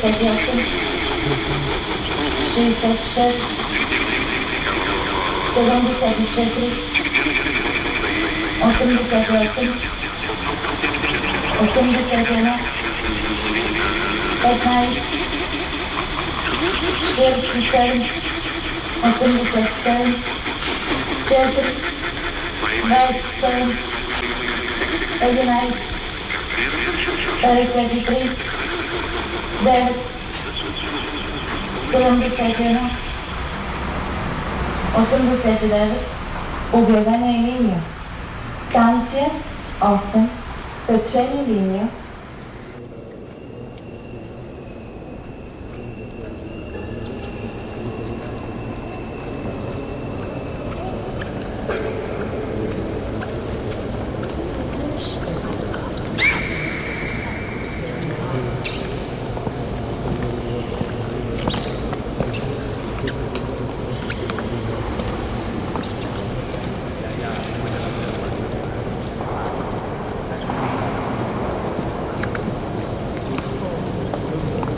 58, 66, 74, 88, 81, 15, 47, 87, 4, 27, 11, 53, 9, 71, 89, обявена е линия. Станция 8, течение линия